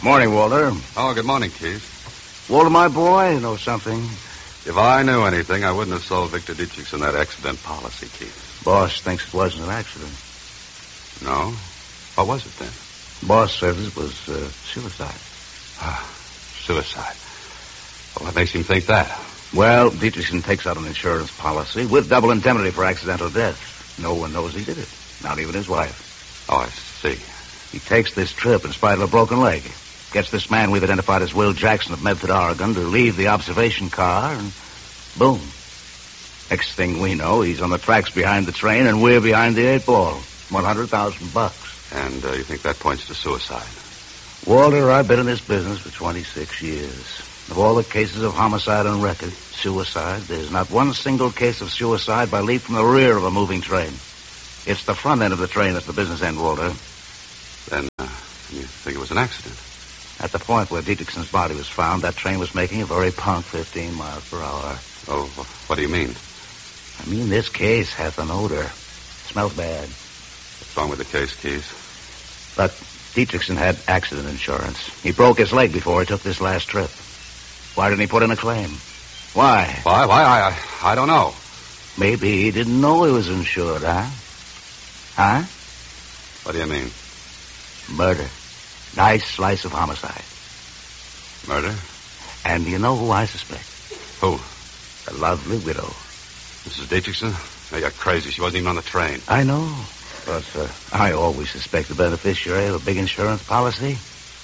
Morning, Walter. Oh, good morning, Keith. Walter, my boy, you know something? If I knew anything, I wouldn't have sold Victor Dietrichson that accident policy, Keith. Boss thinks it wasn't an accident. No? What was it then? Boss says it was suicide. Suicide. Well, what makes him think that? Well, Dietrichson takes out an insurance policy with double indemnity for accidental death. No one knows he did it, not even his wife. Oh, I see. He takes this trip in spite of a broken leg. Gets this man we've identified as Will Jackson of Medford, Oregon, to leave the observation car, and boom. Next thing we know, he's on the tracks behind the train, and we're behind the 8-ball. $100,000. And you think that points to suicide? Walter, I've been in this business for 26 years. Of all the cases of homicide on record, suicide, there's not one single case of suicide by leap from the rear of a moving train. It's the front end of the train that's the business end, Walter. Then you think it was an accident? At the point where Dietrichson's body was found, that train was making a very punk 15 miles per hour. Oh, what do you mean? I mean, this case hath an odor. Smells bad. What's wrong with the case, Keith? But Dietrichson had accident insurance. He broke his leg before he took this last trip. Why didn't he put in a claim? Why? Why? I don't know. Maybe he didn't know he was insured, huh? Huh? What do you mean? Murder. Nice slice of homicide. Murder? And you know who I suspect? Who? The lovely widow. Mrs. Dietrichson? Oh, you're crazy. She wasn't even on the train. I know. But I always suspect the beneficiary of a big insurance policy.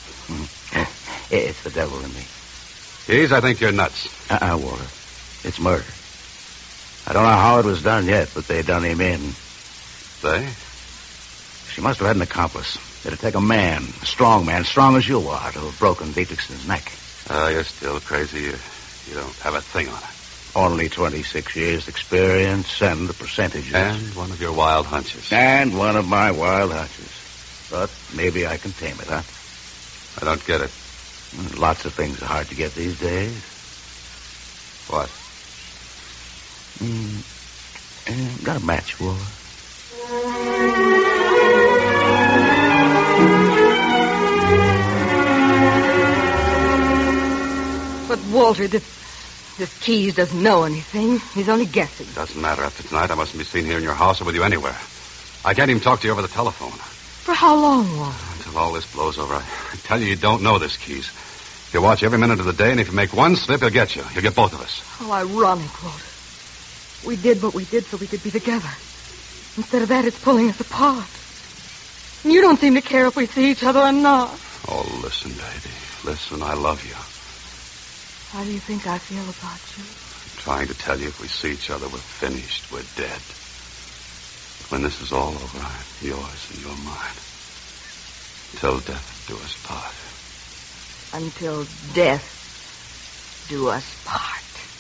It's the devil in me. Keith, I think you're nuts. Walter. It's murder. I don't know how it was done yet, but they done him in. They? She must have had an accomplice. It'd take a man, a strong as you are, to have broken Dietrichson's neck. You're still crazy. You don't have a thing on it. Only 26 years experience and the percentages. And one of your wild hunches. And one of my wild hunches. But maybe I can tame it, huh? I don't get it. Lots of things are hard to get these days. What? Got a match, Walter? But, Walter, this Keys doesn't know anything. He's only guessing. Doesn't matter. After tonight, I mustn't be seen here in your house or with you anywhere. I can't even talk to you over the telephone. For how long, Walter? Until all this blows over. I tell you don't know this, Keys. He'll watch every minute of the day, and if you make one slip, he'll get you. He'll get both of us. How ironic, Walter. We did what we did so we could be together. Instead of that, it's pulling us apart. And you don't seem to care if we see each other or not. Oh, listen, baby. Listen, I love you. How do you think I feel about you? I'm trying to tell you if we see each other, we're finished. We're dead. When this is all over, I'm yours and you're mine. Till death do us part. Until death do us part.